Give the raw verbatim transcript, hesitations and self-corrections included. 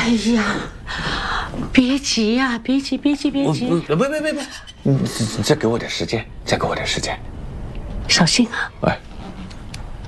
哎呀，别急呀，别急，别急，别急！ 别别别别！你再给我点时间，再给我点时间， 小心啊！ 哎。